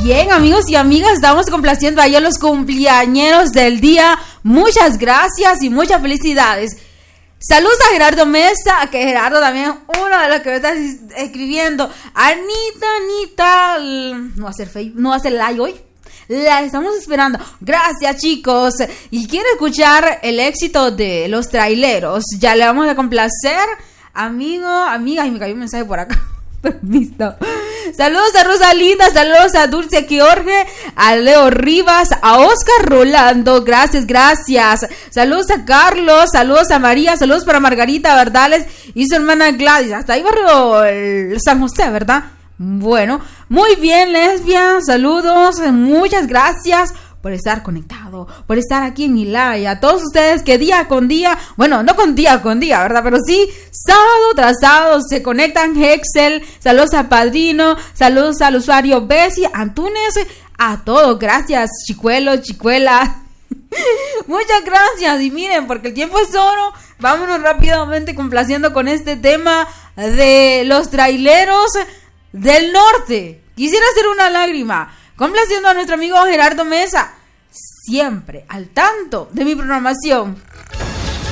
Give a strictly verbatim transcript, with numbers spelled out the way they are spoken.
Bien, amigos y amigas, estamos complaciendo ahí a los cumpleañeros del día. Muchas gracias y muchas felicidades. Saludos a Gerardo Mesa, que Gerardo también, uno de los que me está escribiendo. Anita, Anita, no va a hacer Facebook, no va a hacer live hoy. La estamos esperando. Gracias, chicos. Y quiere escuchar el éxito de Los Traileros. Ya le vamos a complacer. Amigo, amiga, y me cayó un mensaje por acá. Permiso. Saludos a Rosalinda, saludos a Dulce George, a Leo Rivas, a Oscar Rolando, gracias, gracias. Saludos a Carlos, saludos a María, saludos para Margarita Verdales y su hermana Gladys. Hasta ahí barrio el San José, ¿verdad? Bueno, muy bien, lesbia, saludos, muchas gracias por estar conectado, por estar aquí en mi live. A todos ustedes que día con día, bueno, no con día con día, ¿verdad? Pero sí, sábado tras sábado se conectan. Hexel, saludos a Padrino, saludos al usuario Bessie, Antunes, a todos, gracias, chicuelos, chicuelas. Muchas gracias. Y miren, porque el tiempo es oro, vámonos rápidamente complaciendo con este tema de Los Traileros del Norte. Quisiera hacer una lágrima, complaciendo a nuestro amigo Gerardo Mesa, siempre al tanto de mi programación.